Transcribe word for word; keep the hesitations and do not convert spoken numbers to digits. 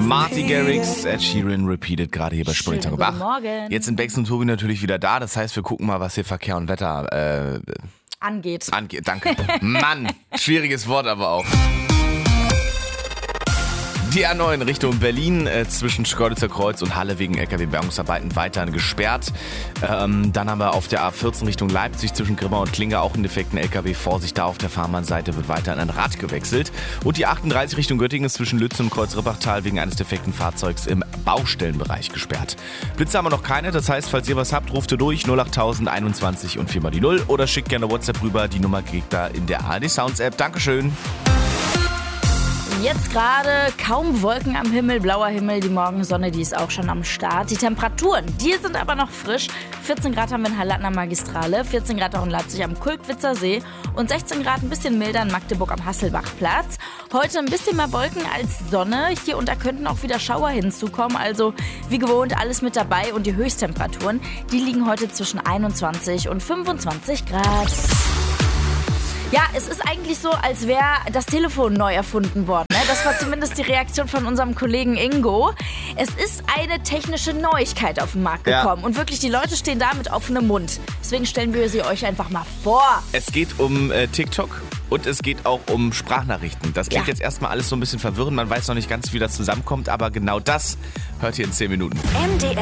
Marty Garrix, Ed Sheeran repeated gerade hier bei Sport Wach. Morgen. Jetzt sind Bex und Tobi natürlich wieder da. Das heißt, wir gucken mal, was hier Verkehr und Wetter äh, angeht. angeht. Danke. Mann, schwieriges Wort aber auch. Die A neun Richtung Berlin äh, zwischen Schkeuditzer Kreuz und Halle wegen L K W-Bergungsarbeiten weiterhin gesperrt. Ähm, dann haben wir auf der A vierzehn Richtung Leipzig zwischen Grimma und Klinge auch einen defekten L K W. Vorsicht da, auf der Fahrbahnseite wird weiter an ein Rad gewechselt. Und die achtunddreißig Richtung Göttingen ist zwischen Lützen und Kreuz-Rippachtal wegen eines defekten Fahrzeugs im Baustellenbereich gesperrt. Blitze haben wir noch keine, das heißt, falls ihr was habt, ruft ihr durch null acht tausend einundzwanzig und vier mal die null oder schickt gerne WhatsApp rüber. Die Nummer kriegt ihr in der A R D Sounds App. Dankeschön. Jetzt gerade kaum Wolken am Himmel, blauer Himmel, die Morgensonne, die ist auch schon am Start. Die Temperaturen, die sind aber noch frisch. vierzehn Grad haben wir in Halle an der Magistrale, vierzehn Grad auch in Leipzig am Kulkwitzer See und sechzehn Grad ein bisschen milder in Magdeburg am Hasselbachplatz. Heute ein bisschen mehr Wolken als Sonne. Hier und da könnten auch wieder Schauer hinzukommen. Also wie gewohnt alles mit dabei und die Höchsttemperaturen, die liegen heute zwischen einundzwanzig und fünfundzwanzig Grad. Ja, es ist eigentlich so, als wäre das Telefon neu erfunden worden. Ne? Das war zumindest die Reaktion von unserem Kollegen Ingo. Es ist eine technische Neuigkeit auf den Markt gekommen. Ja. Und wirklich, die Leute stehen da mit offenem Mund. Deswegen stellen wir sie euch einfach mal vor. Es geht um äh, TikTok und es geht auch um Sprachnachrichten. Das klingt ja. jetzt erstmal alles so ein bisschen verwirrend. Man weiß noch nicht ganz, wie das zusammenkommt. Aber genau das hört ihr in zehn Minuten. M D R